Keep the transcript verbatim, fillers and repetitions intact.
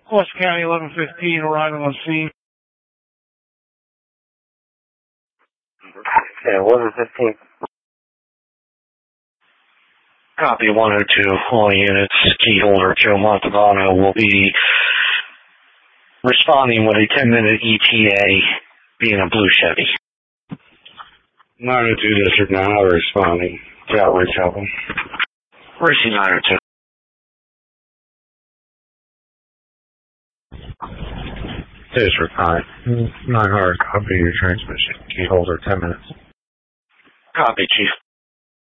West County eleven fifteen, arriving on scene. Okay, eleven fifteen. Copy one oh two, all units. Key holder Joe Montalbano will be responding with a ten minute E T A, being a blue Chevy. nine oh two District nine, responding to outreach helping. Racing nine oh two. District nine, nine hundred, copy your transmission. Key holder ten minutes. Copy, Chief.